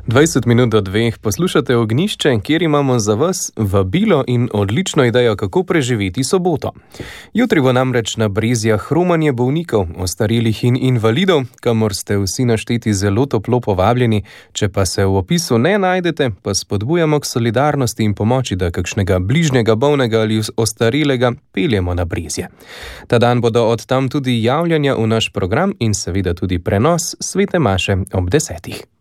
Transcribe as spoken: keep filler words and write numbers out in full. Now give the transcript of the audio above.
dvajset minut do dveh poslušate Ognjišče, kjer imamo za vas vabilo in odlično idejo, kako preživeti soboto. Jutri bo namreč na Brezjah romanje bolnikov, ostarelih in invalidov, kamor ste vsi našteti zelo toplo povabljeni. Če pa se v opisu ne najdete, pa spodbujamo k solidarnosti in pomoči, da kakšnega bližnjega bolnega ali ostarelega peljemo na Brezje. Ta dan bodo od tam tudi javljanja v naš program in seveda tudi prenos svete maše ob desetih.